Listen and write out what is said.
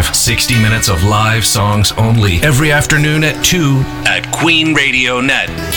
5, 60 minutes of live songs only every afternoon at 2 at queenradionet.com.